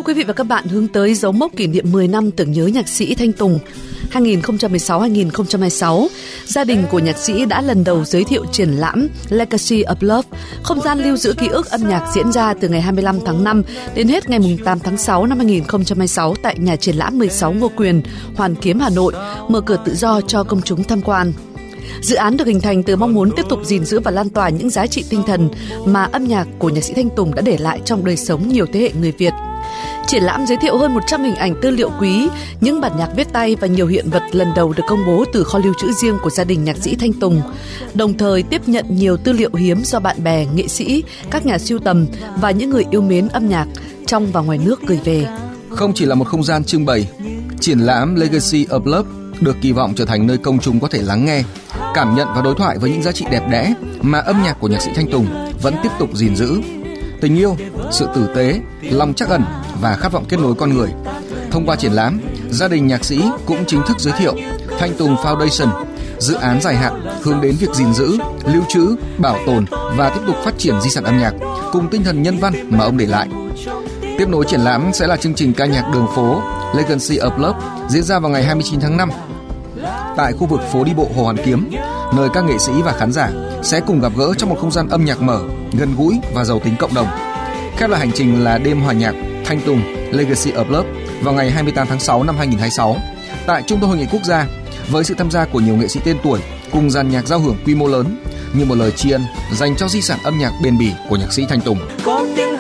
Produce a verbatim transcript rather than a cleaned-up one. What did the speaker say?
Thưa quý vị và các bạn, hướng tới dấu mốc kỷ niệm mười năm tưởng nhớ nhạc sĩ Thanh Tùng hai nghìn không trăm mười sáu đến hai nghìn không trăm hai mươi sáu, gia đình của nhạc sĩ đã lần đầu giới thiệu triển lãm Legacy of Love, không gian lưu giữ ký ức âm nhạc diễn ra từ ngày hai mươi lăm tháng năm đến hết ngày tám tháng sáu năm hai nghìn không trăm hai mươi sáu tại nhà triển lãm mười sáu Ngô Quyền, Hoàn Kiếm, Hà Nội, mở cửa tự do cho công chúng tham quan. Dự án được hình thành từ mong muốn tiếp tục gìn giữ và lan tỏa những giá trị tinh thần mà âm nhạc của nhạc sĩ Thanh Tùng đã để lại trong đời sống nhiều thế hệ người Việt. Triển lãm giới thiệu hơn một trăm hình ảnh tư liệu quý, những bản nhạc viết tay và nhiều hiện vật lần đầu được công bố từ kho lưu trữ riêng của gia đình nhạc sĩ Thanh Tùng, đồng thời tiếp nhận nhiều tư liệu hiếm do bạn bè, nghệ sĩ, các nhà sưu tầm và những người yêu mến âm nhạc trong và ngoài nước gửi về. Không chỉ là một không gian trưng bày, triển lãm Legacy of Love được kỳ vọng trở thành nơi công chúng có thể lắng nghe, cảm nhận và đối thoại với những giá trị đẹp đẽ mà âm nhạc của nhạc sĩ Thanh Tùng vẫn tiếp tục gìn giữ. Tình yêu, sự tử tế, lòng trắc ẩn và khát vọng kết nối con người. Thông qua triển lãm, gia đình nhạc sĩ cũng chính thức giới thiệu Thanh Tùng Foundation, dự án dài hạn hướng đến việc gìn giữ, lưu trữ, bảo tồn và tiếp tục phát triển di sản âm nhạc cùng tinh thần nhân văn mà ông để lại. Tiếp nối triển lãm sẽ là chương trình ca nhạc đường phố Legacy of Love diễn ra vào ngày hai mươi chín tháng năm tại khu vực phố đi bộ Hồ Hoàn Kiếm, nơi các nghệ sĩ và khán giả sẽ cùng gặp gỡ trong một không gian âm nhạc mở, gần gũi và giàu tính cộng đồng. Khép lại hành trình là đêm hòa nhạc Thanh Tùng Legacy of Love vào ngày hai mươi tám tháng sáu năm hai nghìn không trăm hai mươi sáu tại Trung tâm Hội nghị Quốc gia với sự tham gia của nhiều nghệ sĩ tên tuổi cùng dàn nhạc giao hưởng quy mô lớn như một lời tri ân dành cho di sản âm nhạc bền bỉ của nhạc sĩ Thanh Tùng.